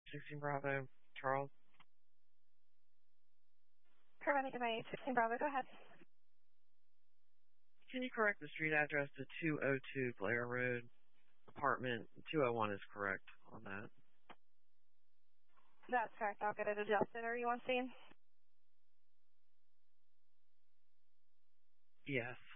16 Bravo, Charles. Paramedic Domain 16 Bravo, go ahead. Can you correct the street address to 202 Blair Road, apartment 201 is correct on that. That's correct. I'll get it adjusted. Are you on scene? Yes.